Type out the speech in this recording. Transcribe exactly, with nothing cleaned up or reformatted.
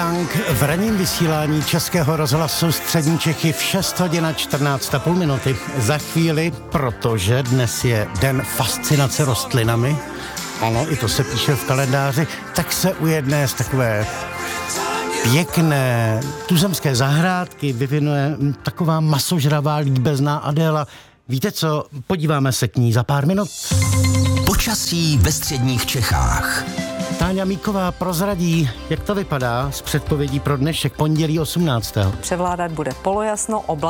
Young v ranním vysílání Českého rozhlasu Střední Čechy v šest hodin a čtrnáct a půl minuty. Za chvíli, protože dnes je den fascinace rostlinami, ano, i to se píše v kalendáři, tak se u jedné z takové pěkné tuzemské zahrádky vyvinuje taková masožravá líbezná Adéla. Víte co, podíváme se k ní za pár minut. Počasí ve středních Čechách. Táňa Míková prozradí, jak to vypadá s předpovědí pro dnešek pondělí osmnáctého Převládat bude polojasno, oblast